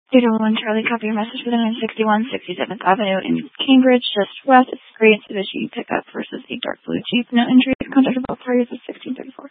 801 Charlie, copy your message for the 961 67th Avenue in Cambridge, just west. It's gray Mitsubishi pickup versus a dark blue Jeep. No injuries. Contact about parties at 1634.